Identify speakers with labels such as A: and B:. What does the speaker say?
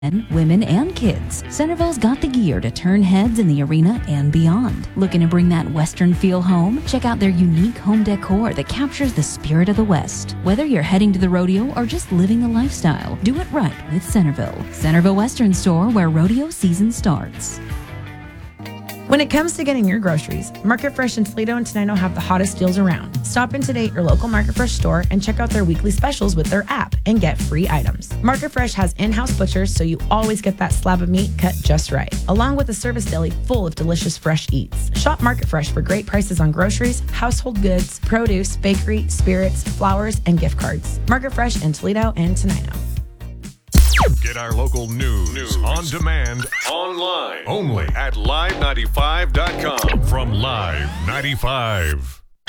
A: Men, women, and kids, Centerville's got the gear to turn heads in the arena and beyond. Looking to bring that Western feel home? Check out their unique home decor that captures the spirit of the West. Whether you're heading to the rodeo or just living the lifestyle, do it right with Centerville. Centerville Western Store, where rodeo season starts.
B: When it comes to getting your groceries, Market Fresh in Toledo and Tenino have the hottest deals around. Stop in today at your local Market Fresh store and check out their weekly specials with their app and get free items. Market Fresh has in-house butchers, so you always get that slab of meat cut just right, along with a service deli full of delicious fresh eats. Shop Market Fresh for great prices on groceries, household goods, produce, bakery, spirits, flowers, and gift cards. Market Fresh in Toledo and Tenino.
C: Get our local news on demand online only at live95.com from Live 95.